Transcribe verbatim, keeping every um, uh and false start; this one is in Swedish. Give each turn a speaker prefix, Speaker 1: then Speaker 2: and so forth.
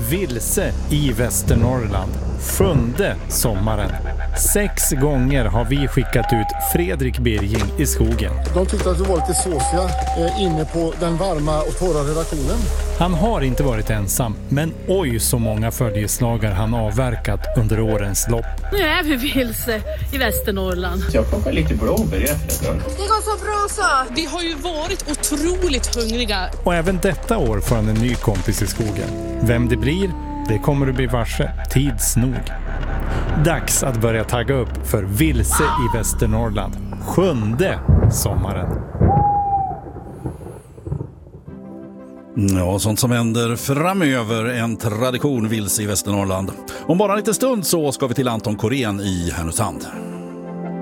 Speaker 1: vilse i Västernorrland. Sjunde sommaren. Sex gånger har vi skickat ut Fredrik Birging i skogen.
Speaker 2: De tyckte att vi var lite såsiga eh, inne på den varma och torra redaktionen.
Speaker 1: Han har inte varit ensam, men oj så många följeslagar han avverkat under årens lopp.
Speaker 3: Nu är vi vilse i Västernorrland.
Speaker 4: Jag plockar lite blåbär efter.
Speaker 3: Det går så bra så.
Speaker 5: Vi har ju varit otroligt hungriga.
Speaker 1: Och även detta år får han en ny kompis i skogen. Vem det blir, det kommer du bli varse tids nog. Dags att börja tagga upp för vilse i Västernorrland. Sjunde sommaren.
Speaker 6: Ja, sånt som händer framöver, en tradition vilse i Västernorrland. Om bara en liten stund så ska vi till Anton Korén i Härnösand.